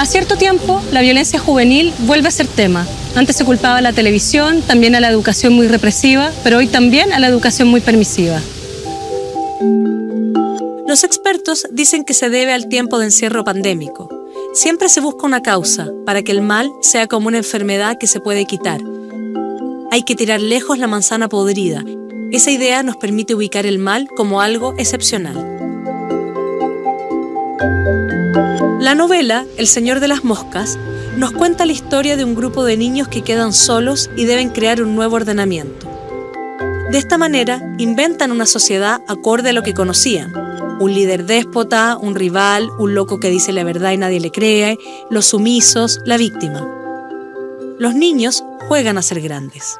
Cada cierto tiempo, la violencia juvenil vuelve a ser tema. Antes se culpaba a la televisión, también a la educación muy represiva, pero hoy también a la educación muy permisiva. Los expertos dicen que se debe al tiempo de encierro pandémico. Siempre se busca una causa para que el mal sea como una enfermedad que se puede quitar. Hay que tirar lejos la manzana podrida. Esa idea nos permite ubicar el mal como algo excepcional. La novela El Señor de las Moscas nos cuenta la historia de un grupo de niños que quedan solos y deben crear un nuevo ordenamiento. De esta manera, inventan una sociedad acorde a lo que conocían. Un líder déspota, un rival, un loco que dice la verdad y nadie le cree, los sumisos, la víctima. Los niños juegan a ser grandes.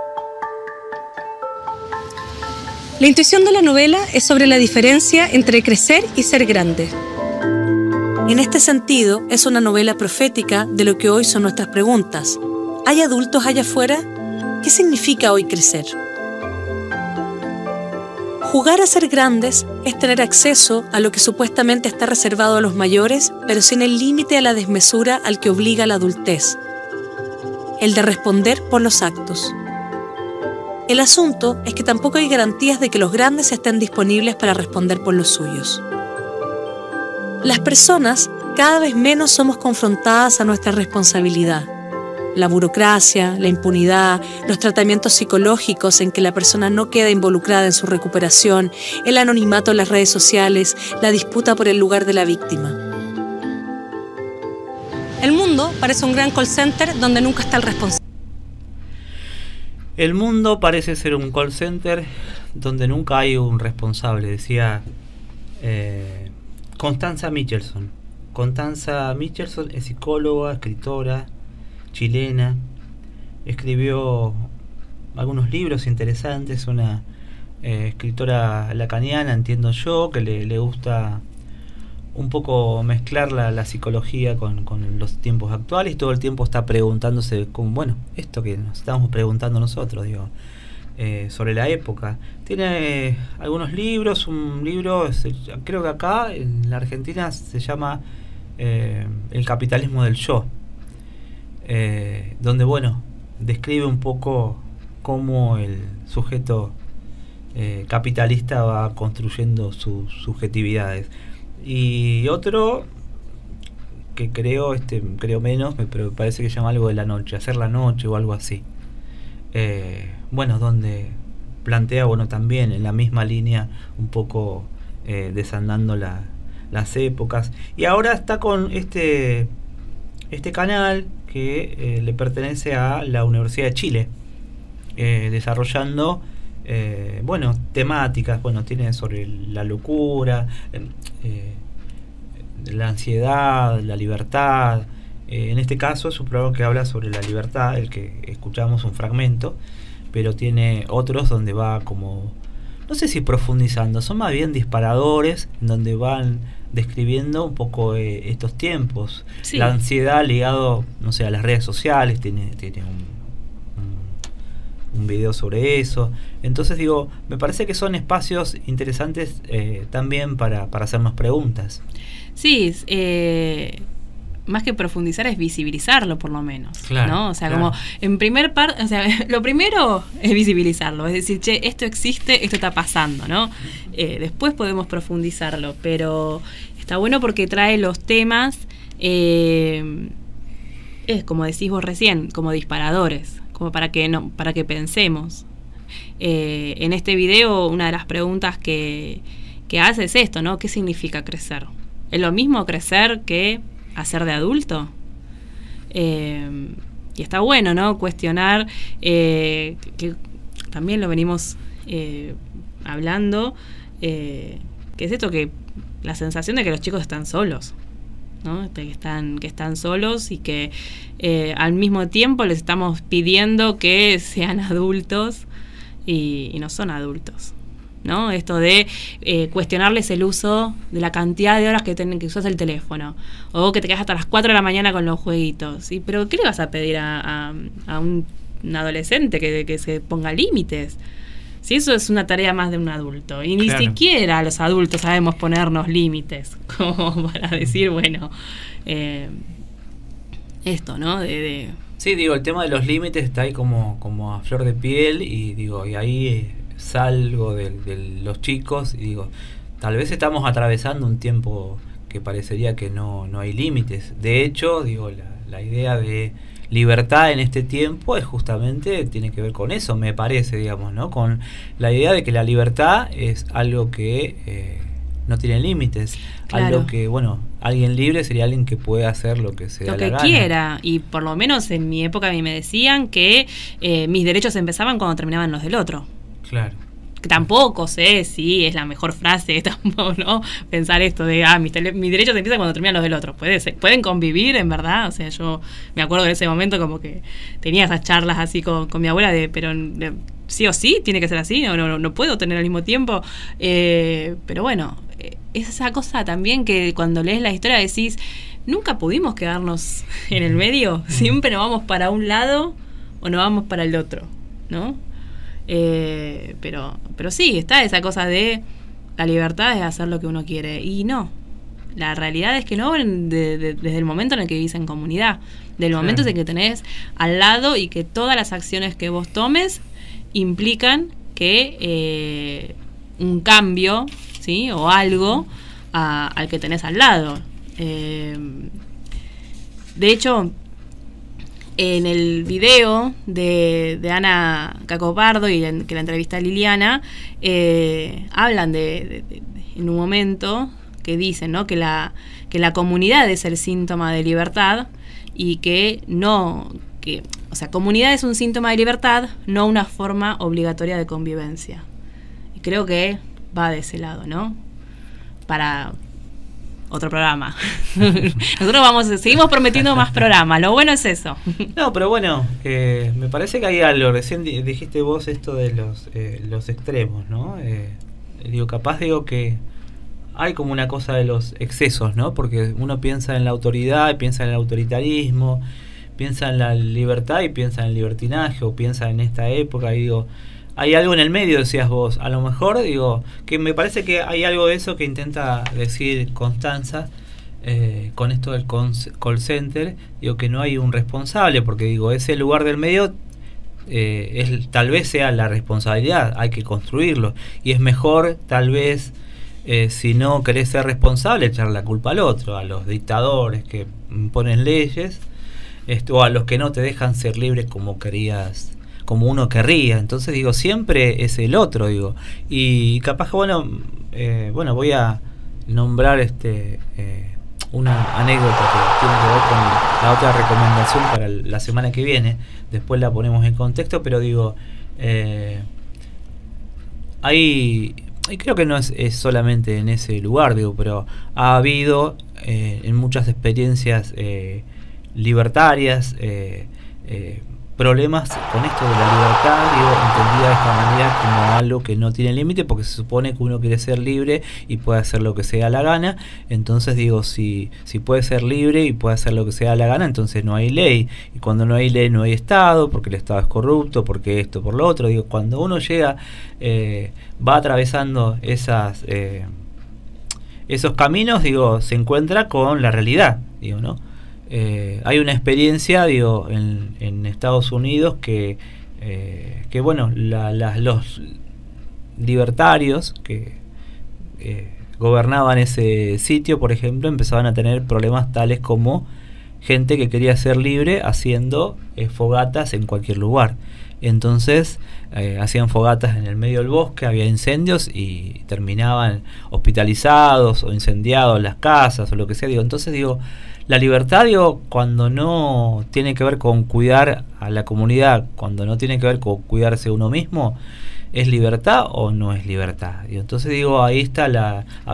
La intuición de la novela es sobre la diferencia entre crecer y ser grande. En este sentido, es una novela profética de lo que hoy son nuestras preguntas. ¿Hay adultos allá afuera? ¿Qué significa hoy crecer? Jugar a ser grandes es tener acceso a lo que supuestamente está reservado a los mayores, pero sin el límite a la desmesura al que obliga la adultez. El de responder por los actos. El asunto es que tampoco hay garantías de que los grandes estén disponibles para responder por los suyos. Las personas cada vez menos somos confrontadas a nuestra responsabilidad. La burocracia, la impunidad, los tratamientos psicológicos en que la persona no queda involucrada en su recuperación, el anonimato en las redes sociales, la disputa por el lugar de la víctima. El mundo parece un gran call center donde nunca está el responsable. El mundo parece ser un call center donde nunca hay un responsable, decía Constanza Michelson. Constanza Michelson es psicóloga, escritora, chilena, escribió algunos libros interesantes, una escritora lacaniana, entiendo yo, que le gusta un poco mezclar la psicología con los tiempos actuales, y todo el tiempo está preguntándose, esto que nos estamos preguntando nosotros, sobre la época. Tiene algunos libros, un libro, creo que acá en la Argentina se llama El capitalismo del yo, donde describe un poco cómo el sujeto capitalista va construyendo sus subjetividades. Y otro que creo menos, pero me parece que se llama algo de la noche, hacer la noche o algo así, donde plantea también en la misma línea un poco desandando las épocas. Y ahora está con este canal que le pertenece a la Universidad de Chile, desarrollando temáticas, tiene sobre la locura, la ansiedad, la libertad. En este caso es un programa que habla sobre la libertad, el que escuchamos un fragmento, pero tiene otros donde va no sé si profundizando, son más bien disparadores, donde van describiendo un poco estos tiempos. Sí. La ansiedad ligado, a las redes sociales, tiene un video sobre eso. Entonces me parece que son espacios interesantes también para hacernos preguntas. Sí, más que profundizar es visibilizarlo, por lo menos, claro, ¿no? O sea, claro. como en primer parte, lo primero es visibilizarlo, es decir, esto existe, esto está pasando, ¿no? Después podemos profundizarlo, pero está bueno porque trae los temas, es como decís vos recién, como disparadores, como para que pensemos. En este video, una de las preguntas que hace es esto, ¿no? ¿Qué significa crecer? ¿Es lo mismo crecer que hacer de adulto? Y está bueno, ¿no? Cuestionar, que también lo venimos hablando, que es esto, que la sensación de que los chicos están solos, ¿no? Que están solos y que al mismo tiempo les estamos pidiendo que sean adultos y no son adultos, ¿no? Esto de cuestionarles el uso de la cantidad de horas que usas el teléfono, o que te quedas hasta las 4 de la mañana con los jueguitos. ¿Sí? Pero ¿qué le vas a pedir a un adolescente que se ponga límites? Si eso es una tarea más de un adulto, y ni siquiera los adultos sabemos ponernos límites, como para decir, esto, ¿no? Sí, digo, el tema de los límites está ahí como a flor de piel y digo, y ahí salgo de los chicos y digo, tal vez estamos atravesando un tiempo que parecería que no hay límites. De hecho, digo, la idea de libertad en este tiempo es justamente, tiene que ver con eso, me parece, digamos, ¿no? Con la idea de que la libertad es algo que no tiene límites. Claro. Algo que, bueno, alguien libre sería alguien que puede hacer lo que se da la gana. Lo que quiera. Y por lo menos en mi época a mí me decían que mis derechos empezaban cuando terminaban los del otro. Claro. Que tampoco sé si es la mejor frase, tampoco, ¿no? Pensar esto de, mis derechos empiezan cuando terminan los del otro. Pueden convivir, en verdad. O sea, yo me acuerdo de ese momento como que tenía esas charlas así con mi abuela pero sí o sí, tiene que ser así, no puedo tener al mismo tiempo. Pero bueno, es esa cosa también que cuando lees la historia decís, nunca pudimos quedarnos en el medio, siempre nos vamos para un lado o nos vamos para el otro, ¿no? Pero sí, está esa cosa de la libertad es hacer lo que uno quiere. Y no, la realidad es que no, desde el momento en el que vivís en comunidad, del momento en el que tenés al lado y que todas las acciones que vos tomes implican que un cambio, ¿sí? O algo al que tenés al lado. De hecho, en el video de Ana Cacopardo y que la entrevista a Liliana, hablan en un momento que dicen, ¿no? que la comunidad es el síntoma de libertad y o sea, comunidad es un síntoma de libertad, no una forma obligatoria de convivencia. Y creo que va de ese lado, ¿no? Para otro programa. Nosotros seguimos prometiendo más programas, lo bueno es eso. No, pero bueno, me parece que hay algo, recién dijiste vos esto de los extremos, ¿no? Capaz que hay como una cosa de los excesos, ¿no? Porque uno piensa en la autoridad, piensa en el autoritarismo, piensa en la libertad y piensa en el libertinaje, o piensa en esta época y hay algo en el medio, decías vos. A lo mejor, que me parece que hay algo de eso que intenta decir Constanza con esto del call center. Que no hay un responsable, porque ese lugar del medio tal vez sea la responsabilidad, hay que construirlo. Y es mejor, tal vez, si no querés ser responsable, echar la culpa al otro, a los dictadores que imponen leyes, o a los que no te dejan ser libre como uno querría. Entonces siempre es el otro, y capaz que bueno, voy a nombrar una anécdota que tiene que ver con la otra recomendación para la semana que viene, después la ponemos en contexto, pero creo que no es solamente en ese lugar, pero ha habido en muchas experiencias libertarias problemas con esto de la libertad, entendida de esta manera como algo que no tiene límite, porque se supone que uno quiere ser libre y puede hacer lo que se da la gana. Entonces si puede ser libre y puede hacer lo que se da la gana, entonces no hay ley, y cuando no hay ley no hay Estado, porque el Estado es corrupto, porque esto, por lo otro. Cuando uno llega, va atravesando esos caminos, se encuentra con la realidad, ¿no? Hay una experiencia, en Estados Unidos que bueno, los libertarios que gobernaban ese sitio, por ejemplo, empezaban a tener problemas tales como gente que quería ser libre haciendo fogatas en cualquier lugar. Entonces hacían fogatas en el medio del bosque, había incendios y terminaban hospitalizados o incendiados las casas o lo que sea. Entonces la libertad, cuando no tiene que ver con cuidar a la comunidad, cuando no tiene que ver con cuidarse uno mismo, ¿es libertad o no es libertad? Entonces ahí está